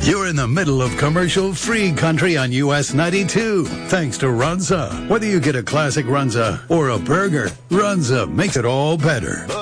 You're in the middle of commercial-free country on US 92. Thanks to Runza. Whether you get a classic Runza or a burger, Runza makes it all better.